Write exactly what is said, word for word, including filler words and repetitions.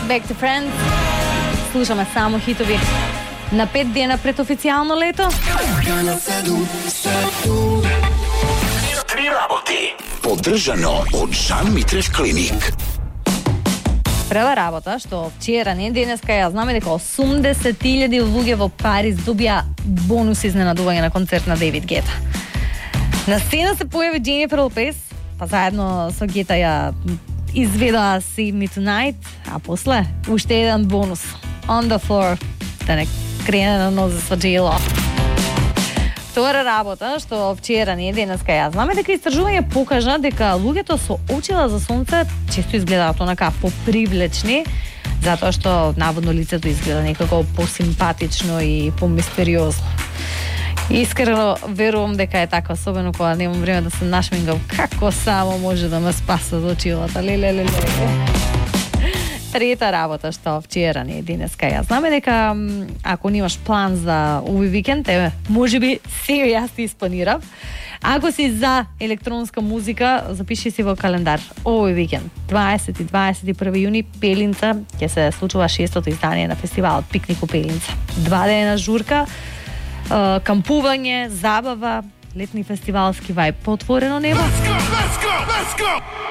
Back to Friends. Слушаме само хитови. На пет дена пред официјално лето. Три работи. Поддржано од Жан Митрев клиник. Прва работа, што вчера, не денеска, ја знаме дека осумдесет илјади луѓе во Париз добија бонус изненадување на концерт на Дейвид Гета. На сцена се појави Дженифер Лопес, па заедно со Гета ја изведоа Save Me Tonight, а после уште еден бонус, On the Floor, да не крене на нозе со J-Lo. Втора работа, што вчера, не денеска, ја знаме дека истражување покажа дека луѓето со очила за сонце често изгледаат онака попривлечни, затоа што наводно лицето изгледа некако посимпатично и помистериозно. Искрено верувам дека е така, особено кога немам време да се нашмингам, како само може да ме спаса од очилата. Леле, леле. Трета работа што вчера, не денеска, ја знаме дека ако немаш план за овој викенд, еве, можеби сега јас ти испланирав. Ако си за електронска музика, запиши си во календар овој викенд, дваесет и дваесет и први јуни, Пелинца, ќе се случува шестото издание на фестивалот Пикник у Пелинца. Два дена журка, кампување, забава, летни фестивалски вајб, по отворено небо. Let's go, let's go, let's go!